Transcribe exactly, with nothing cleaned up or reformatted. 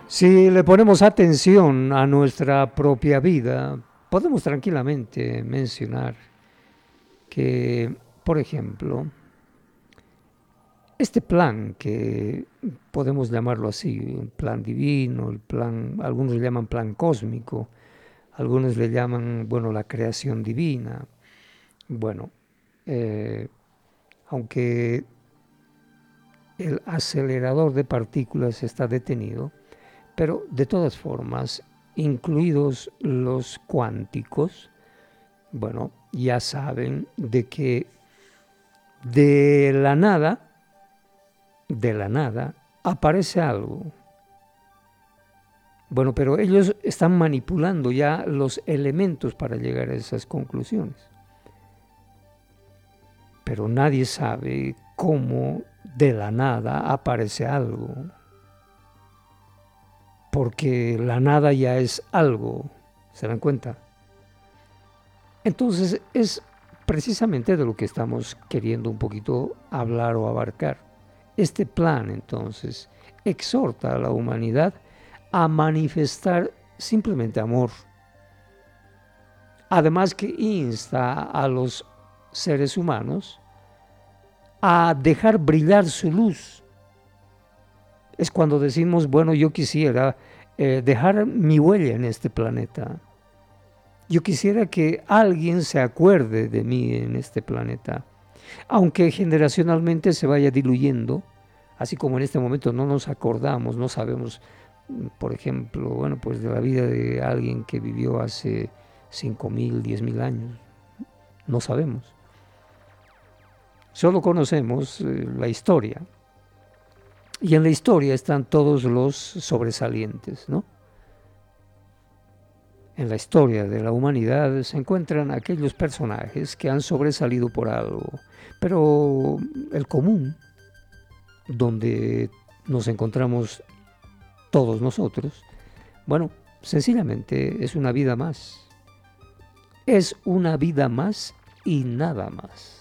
Si le ponemos atención a nuestra propia vida, podemos tranquilamente mencionar que, por ejemplo, este plan que podemos llamarlo así, el plan divino, el plan, algunos le llaman plan cósmico, algunos le llaman, bueno, la creación divina. Bueno, eh, aunque el acelerador de partículas está detenido, pero de todas formas, incluidos los cuánticos, bueno, ya saben de que de la nada, de la nada, aparece algo. Bueno, pero ellos están manipulando ya los elementos para llegar a esas conclusiones. Pero nadie sabe cómo de la nada aparece algo. Porque la nada ya es algo, ¿se dan cuenta? Entonces es precisamente de lo que estamos queriendo un poquito hablar o abarcar. Este plan entonces exhorta a la humanidad a manifestar simplemente amor. Además que insta a los seres humanos a dejar brillar su luz. Es cuando decimos, bueno, yo quisiera eh, dejar mi huella en este planeta. Yo quisiera que alguien se acuerde de mí en este planeta, aunque generacionalmente se vaya diluyendo, así como en este momento no nos acordamos, no sabemos, por ejemplo, bueno, pues de la vida de alguien que vivió hace cinco mil, diez mil años, no sabemos. Solo conocemos eh, la historia, y en la historia están todos los sobresalientes, ¿no? En la historia de la humanidad se encuentran aquellos personajes que han sobresalido por algo, pero el común, donde nos encontramos todos nosotros, bueno, sencillamente es una vida más. Es una vida más y nada más.